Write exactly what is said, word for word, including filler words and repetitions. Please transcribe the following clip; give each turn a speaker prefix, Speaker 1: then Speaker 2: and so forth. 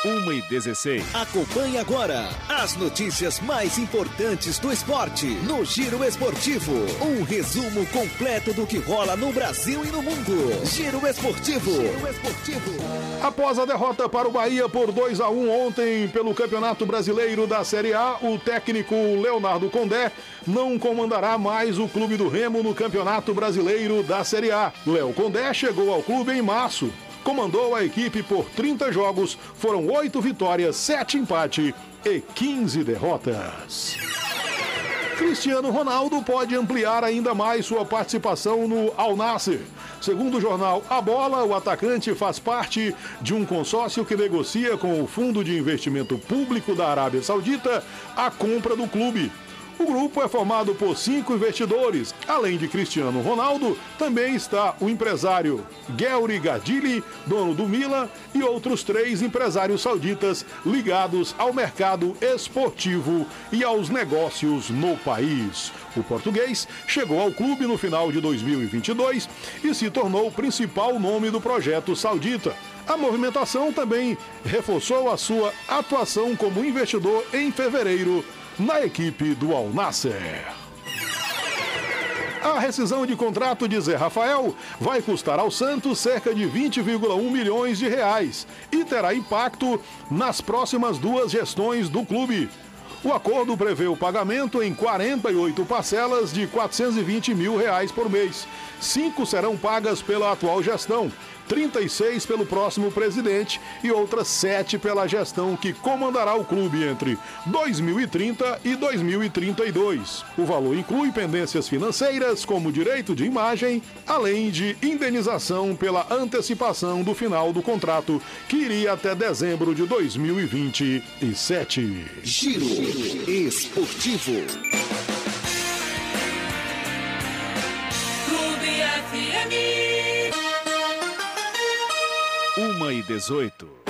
Speaker 1: uma e dezesseis.
Speaker 2: Acompanhe agora as notícias mais importantes do esporte no Giro Esportivo. Um resumo completo do que rola no Brasil e no mundo. Giro Esportivo. Giro Esportivo.
Speaker 3: Após a derrota para o Bahia por dois a um ontem pelo Campeonato Brasileiro da Série A, o técnico Leonardo Condé não comandará mais o Clube do Remo no Campeonato Brasileiro da Série A. Léo Condé chegou ao clube em março. Comandou a equipe por trinta jogos, foram oito vitórias, sete empates e quinze derrotas. Cristiano Ronaldo pode ampliar ainda mais sua participação no Al Nassr. Segundo o jornal A Bola, o atacante faz parte de um consórcio que negocia com o Fundo de Investimento Público da Arábia Saudita a compra do clube. O grupo é formado por cinco investidores. Além de Cristiano Ronaldo, também está o empresário Gheuri Gardili, dono do Milan, e outros três empresários sauditas ligados ao mercado esportivo e aos negócios no país. O português chegou ao clube no final de dois mil e vinte e dois e se tornou o principal nome do projeto saudita. A movimentação também reforçou a sua atuação como investidor em fevereiro na equipe do Al Nassr. A rescisão de contrato de Zé Rafael vai custar ao Santos cerca de vinte vírgula um milhões de reais e terá impacto nas próximas duas gestões do clube. O acordo prevê o pagamento em quarenta e oito parcelas de quatrocentos e vinte mil reais por mês. Cinco serão pagas pela atual gestão, trinta e seis pelo próximo presidente e outras sete pela gestão que comandará o clube entre dois mil e trinta e dois mil e trinta e dois. O valor inclui pendências financeiras como direito de imagem, além de indenização pela antecipação do final do contrato, que iria até dezembro de dois mil e vinte e sete.
Speaker 2: Giro Esportivo.
Speaker 1: uma e dezoito.